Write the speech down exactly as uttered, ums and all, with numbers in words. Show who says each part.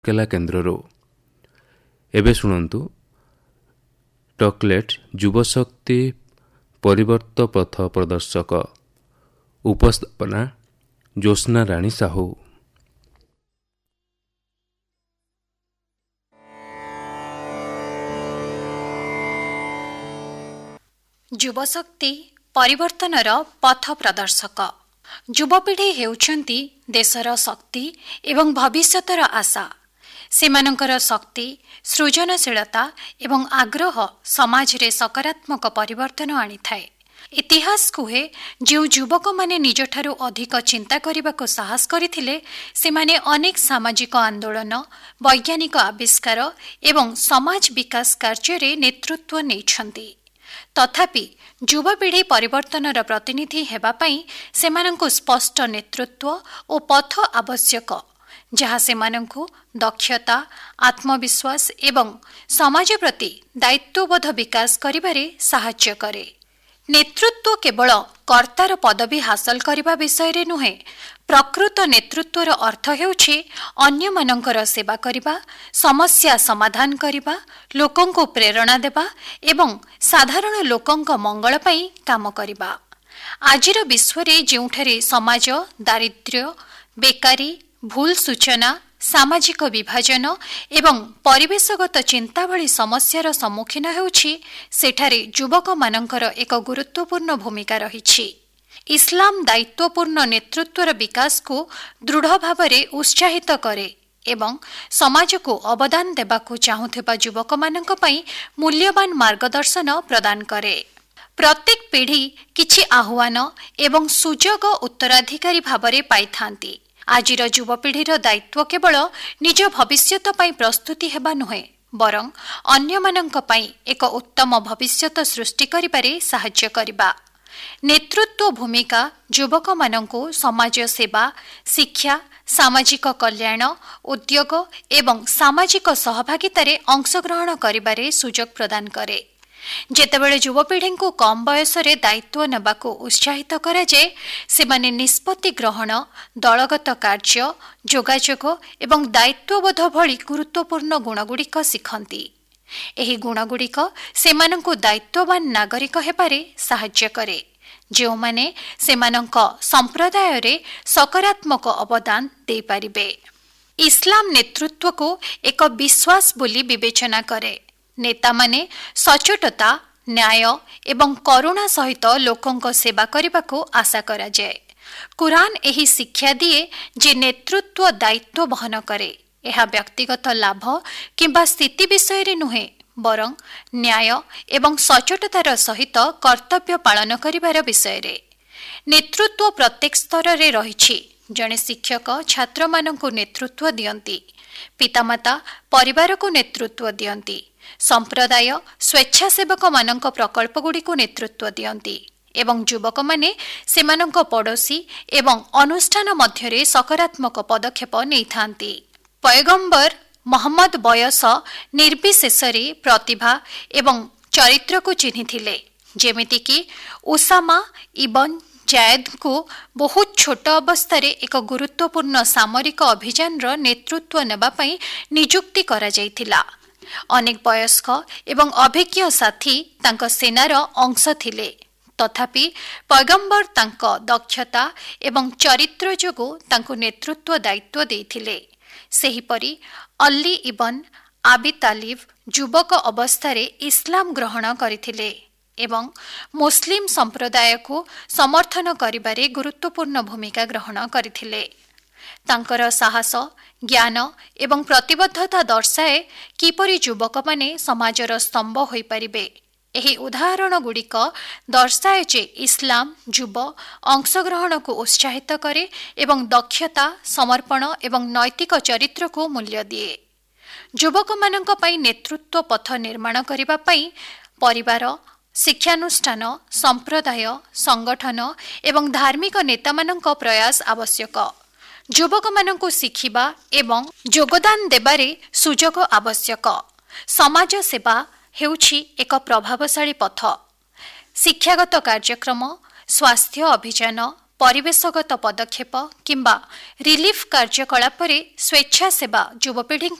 Speaker 1: କେଲା କେନ୍ଦ୍ରରୁ ଏବେ ଶୁଣନ୍ତୁ ଟକଲେଟ୍ ଯୁବଶକ୍ତି ପରିବର୍ତ୍ତ ପଥ ପ୍ରଦର୍ଶକ। ଉପସ୍ଥାପନା ଜ୍ୟୋତ୍ସ୍ନା ରାଣୀ ସାହୁ।
Speaker 2: ଯୁବଶକ୍ତି ପରିବର୍ତ୍ତନର ପଥ ପ୍ରଦର୍ଶକ। ଯୁବପିଢ଼ି ହେଉଛନ୍ତି ଦେଶର ଶକ୍ତି ଏବଂ ଭବିଷ୍ୟତର ଆଶା। ସେମାନଙ୍କର ଶକ୍ତି, ସୃଜନଶୀଳତା ଏବଂ ଆଗ୍ରହ ସମାଜରେ ସକାରାତ୍ମକ ପରିବର୍ତ୍ତନ ଆଣିଥାଏ। ଇତିହାସ କୁହେ, ଯେଉଁ ଯୁବକମାନେ ନିଜଠାରୁ ଅଧିକ ଚିନ୍ତା କରିବାକୁ ସାହସ କରିଥିଲେ ସେମାନେ ଅନେକ ସାମାଜିକ ଆନ୍ଦୋଳନ, ବୈଜ୍ଞାନିକ ଆବିଷ୍କାର ଏବଂ ସମାଜ ବିକାଶ କାର୍ଯ୍ୟରେ ନେତୃତ୍ୱ ନେଇଛନ୍ତି। ତଥାପି ଯୁବପିଢ଼ି ପରିବର୍ତ୍ତନର ପ୍ରତିନିଧି ହେବା ପାଇଁ ସେମାନଙ୍କୁ ସ୍ପଷ୍ଟ ନେତୃତ୍ୱ ଓ ପଥ ଆବଶ୍ୟକ, ଯାହା ସେମାନଙ୍କୁ ଦକ୍ଷତା, ଆତ୍ମବିଶ୍ୱାସ ଏବଂ ସମାଜ ପ୍ରତି ଦାୟିତ୍ୱବୋଧ ବିକାଶ କରିବାରେ ସାହାଯ୍ୟ କରେ। ନେତୃତ୍ୱ କେବଳ କର୍ତ୍ତାର ପଦବୀ ହାସଲ କରିବା ବିଷୟରେ ନୁହେଁ। ପ୍ରକୃତ ନେତୃତ୍ୱର ଅର୍ଥ ହେଉଛି ଅନ୍ୟମାନଙ୍କର ସେବା କରିବା, ସମସ୍ୟା ସମାଧାନ କରିବା, ଲୋକଙ୍କୁ ପ୍ରେରଣା ଦେବା ଏବଂ ସାଧାରଣ ଲୋକଙ୍କ ମଙ୍ଗଳ ପାଇଁ କାମ କରିବା। ଆଜିର ବିଶ୍ୱରେ ଯେଉଁଠାରେ ସମାଜ ଦାରିଦ୍ର୍ୟ, ବେକାରୀ, ଭୁଲ ସୂଚନା, ସାମାଜିକ ବିଭାଜନ ଏବଂ ପରିବେଶଗତ ଚିନ୍ତା ଭଳି ସମସ୍ୟାର ସମ୍ମୁଖୀନ ହେଉଛି, ସେଠାରେ ଯୁବକମାନଙ୍କର ଏକ ଗୁରୁତ୍ୱପୂର୍ଣ୍ଣ ଭୂମିକା ରହିଛି। ଇସଲାମ ଦାୟିତ୍ୱପୂର୍ଣ୍ଣ ନେତୃତ୍ୱର ବିକାଶକୁ ଦୃଢ଼ ଭାବରେ ଉତ୍ସାହିତ କରେ ଏବଂ ସମାଜକୁ ଅବଦାନ ଦେବାକୁ ଚାହୁଁଥିବା ଯୁବକମାନଙ୍କ ପାଇଁ ମୂଲ୍ୟବାନ ମାର୍ଗଦର୍ଶନ ପ୍ରଦାନ କରେ। ପ୍ରତ୍ୟେକ ପିଢ଼ି କିଛି ଆହ୍ୱାନ ଏବଂ ସୁଯୋଗ ଉତ୍ତରାଧିକାରୀ ଭାବରେ ପାଇଥାନ୍ତି। ଆଜିର ଯୁବପିଢ଼ିର ଦାୟିତ୍ୱ କେବଳ ନିଜ ଭବିଷ୍ୟତ ପାଇଁ ପ୍ରସ୍ତୁତି ହେବା ନୁହେଁ, ବରଂ ଅନ୍ୟମାନଙ୍କ ପାଇଁ ଏକ ଉତ୍ତମ ଭବିଷ୍ୟତ ସୃଷ୍ଟି କରିବାରେ ସାହାଯ୍ୟ କରିବା। ନେତୃତ୍ୱ ଭୂମିକା ଯୁବକମାନଙ୍କୁ ସମାଜ ସେବା, ଶିକ୍ଷା, ସାମାଜିକ କଲ୍ୟାଣ, ଉଦ୍ୟୋଗ ଏବଂ ସାମାଜିକ ସହଭାଗିତାରେ ଅଂଶଗ୍ରହଣ କରିବାରେ ସୁଯୋଗ ପ୍ରଦାନ କରେ। ଯେତେବେଳେ ଯୁବପିଢ଼ିଙ୍କୁ କମ୍ ବୟସରେ ଦାୟିତ୍ୱ ନେବାକୁ ଉତ୍ସାହିତ କରାଯାଏ, ସେମାନେ ନିଷ୍ପତ୍ତି ଗ୍ରହଣ, ଦଳଗତ କାର୍ଯ୍ୟ, ଯୋଗାଯୋଗ ଏବଂ ଦାୟିତ୍ୱବୋଧ ଭଳି ଗୁରୁତ୍ୱପୂର୍ଣ୍ଣ ଗୁଣଗୁଡ଼ିକ ଶିଖନ୍ତି। ଏହି ଗୁଣଗୁଡ଼ିକ ସେମାନଙ୍କୁ ଦାୟିତ୍ୱବାନ ନାଗରିକ ହେବାରେ ସାହାଯ୍ୟ କରେ, ଯେଉଁମାନେ ସେମାନଙ୍କ ସମ୍ପ୍ରଦାୟରେ ସକାରାତ୍ମକ ଅବଦାନ ଦେଇପାରିବେ। ଇସଲାମ ନେତୃତ୍ୱକୁ ଏକ ବିଶ୍ୱାସ ବୋଲି ବିବେଚନା କରେ। ନେତାମାନେ ସଚ୍ଚୋଟତା, ନ୍ୟାୟ ଏବଂ କରୁଣା ସହିତ ଲୋକଙ୍କ ସେବା କରିବାକୁ ଆଶା କରାଯାଏ। କୁରାନ ଏହି ଶିକ୍ଷା ଦିଏ ଯେ ନେତୃତ୍ୱ ଦାୟିତ୍ୱ ବହନ କରେ। ଏହା ବ୍ୟକ୍ତିଗତ ଲାଭ କିମ୍ବା ସ୍ଥିତି ବିଷୟରେ ନୁହେଁ, ବରଂ ନ୍ୟାୟ ଏବଂ ସଚ୍ଚୋଟତାର ସହିତ କର୍ତ୍ତବ୍ୟ ପାଳନ କରିବାର ବିଷୟରେ। ନେତୃତ୍ୱ ପ୍ରତ୍ୟେକ ସ୍ତରରେ ରହିଛି। ଜଣେ ଶିକ୍ଷକ ଛାତ୍ରମାନଙ୍କୁ ନେତୃତ୍ୱ ଦିଅନ୍ତି, ପିତାମାତା ପରିବାରକୁ ନେତୃତ୍ୱ ଦିଅନ୍ତି, ସମ୍ପ୍ରଦାୟ ସ୍ୱେଚ୍ଛାସେବକମାନଙ୍କ ପ୍ରକଳ୍ପଗୁଡ଼ିକୁ ନେତୃତ୍ୱ ଦିଅନ୍ତି ଏବଂ ଯୁବକମାନେ ସେମାନଙ୍କ ପଡ଼ୋଶୀ ଏବଂ ଅନୁଷ୍ଠାନ ମଧ୍ୟରେ ସକାରାତ୍ମକ ପଦକ୍ଷେପ ନେଇଥାନ୍ତି। ପୟଗମ୍ବର ମହମ୍ମଦ ବୟସ ନିର୍ବିଶେଷରେ ପ୍ରତିଭା ଏବଂ ଚରିତ୍ରକୁ ଚିହ୍ନିଥିଲେ। ଯେମିତିକି ଉସାମା ଇବନ୍ ଜାୟଦଙ୍କୁ ବହୁତ ଛୋଟ ଅବସ୍ଥାରେ ଏକ ଗୁରୁତ୍ୱପୂର୍ଣ୍ଣ ସାମରିକ ଅଭିଯାନର ନେତୃତ୍ୱ ନେବା ପାଇଁ ନିଯୁକ୍ତି କରାଯାଇଥିଲା। ଅନେକ ବୟସ୍କ ଏବଂ ଅଭିଜ୍ଞ ସାଥୀ ତାଙ୍କ ସେନାର ଅଂଶ ଥିଲେ, ତଥାପି ପୈଗମ୍ବର ତାଙ୍କ ଦକ୍ଷତା ଏବଂ ଚରିତ୍ର ଯୋଗୁଁ ତାଙ୍କୁ ନେତୃତ୍ୱ ଦାୟିତ୍ୱ ଦେଇଥିଲେ। ସେହିପରି ଅଲ୍ଲୀ ଇବନ୍ ଆବି ତାଲିବ ଯୁବକ ଅବସ୍ଥାରେ ଇସଲାମ ଗ୍ରହଣ କରିଥିଲେ ଏବଂ ମୁସଲିମ ସମ୍ପ୍ରଦାୟକୁ ସମର୍ଥନ କରିବାରେ ଗୁରୁତ୍ୱପୂର୍ଣ୍ଣ ଭୂମିକା ଗ୍ରହଣ କରିଥିଲେ। ତାଙ୍କର ସାହସ, ଜ୍ଞାନ ଏବଂ ପ୍ରତିବଦ୍ଧତା ଦର୍ଶାଏ କିପରି ଯୁବକମାନେ ସମାଜର ସ୍ତମ୍ଭ ହୋଇପାରିବେ। ଏହି ଉଦାହରଣଗୁଡ଼ିକ ଦର୍ଶାଏ ଯେ ଇସଲାମ ଯୁବ ଅଂଶଗ୍ରହଣକୁ ଉତ୍ସାହିତ କରେ ଏବଂ ଦକ୍ଷତା, ସମର୍ପଣ ଏବଂ ନୈତିକ ଚରିତ୍ରକୁ ମୂଲ୍ୟ ଦିଏ। ଯୁବକମାନଙ୍କ ପାଇଁ ନେତୃତ୍ୱ ପଥ ନିର୍ମାଣ କରିବା ପାଇଁ ପରିବାର, ଶିକ୍ଷାନୁଷ୍ଠାନ, ସମ୍ପ୍ରଦାୟ, ସଂଗଠନ ଏବଂ ଧାର୍ମିକ ନେତାମାନଙ୍କ ପ୍ରୟାସ ଆବଶ୍ୟକ। ଯୁବକମାନଙ୍କୁ ଶିଖିବା ଏବଂ ଯୋଗଦାନ ଦେବାରେ ସୁଯୋଗ ଆବଶ୍ୟକ। ସମାଜ ସେବା ହେଉଛି ଏକ ପ୍ରଭାବଶାଳୀ ପଥ। ଶିକ୍ଷାଗତ କାର୍ଯ୍ୟକ୍ରମ, ସ୍ୱାସ୍ଥ୍ୟ ଅଭିଯାନ, ପରିବେଶଗତ ପଦକ୍ଷେପ କିମ୍ବା ରିଲିଫ୍ କାର୍ଯ୍ୟକଳାପରେ ସ୍ୱେଚ୍ଛାସେବା ଯୁବପିଢ଼ି